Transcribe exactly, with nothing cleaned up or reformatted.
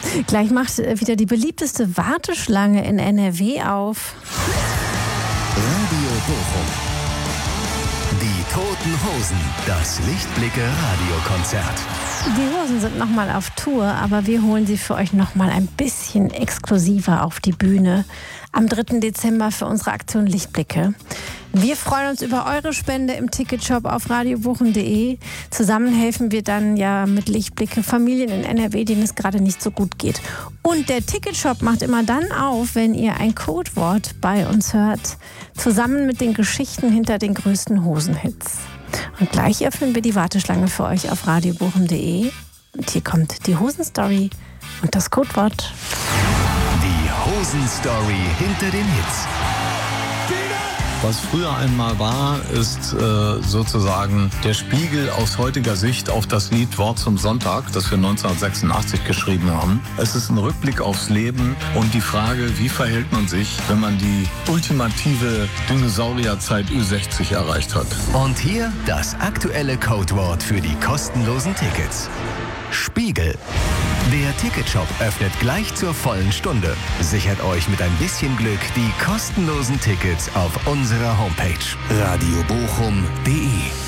Gleich macht wieder die beliebteste Warteschlange in N R W auf. Radio Bochum. Die Toten Hosen. Das Lichtblicke-Radiokonzert. Die Hosen sind nochmal auf Tour, aber wir holen sie für euch nochmal ein bisschen exklusiver auf die Bühne. Am dritten Dezember für unsere Aktion Lichtblicke. Wir freuen uns über eure Spende im Ticketshop auf radio bochum punkt de. Zusammen helfen wir dann ja mit Lichtblicke Familien in N R W, denen es gerade nicht so gut geht. Und der Ticketshop macht immer dann auf, wenn ihr ein Codewort bei uns hört. Zusammen mit den Geschichten hinter den größten Hosenhits. Und gleich öffnen wir die Warteschlange für euch auf radio bochum punkt de. Und hier kommt die Hosenstory und das Codewort. Die Hosenstory hinter den Hits. Was früher einmal war, ist äh, sozusagen der Spiegel aus heutiger Sicht auf das Lied Wort zum Sonntag, das wir neunzehnhundertsechsundachtzig geschrieben haben. Es ist ein Rückblick aufs Leben und die Frage, wie verhält man sich, wenn man die ultimative Dinosaurierzeit Ü sechzig erreicht hat. Und hier das aktuelle Codewort für die kostenlosen Tickets. Spiegel. Der Ticketshop öffnet gleich zur vollen Stunde. Sichert euch mit ein bisschen Glück die kostenlosen Tickets auf unserer Homepage radio bochum punkt de.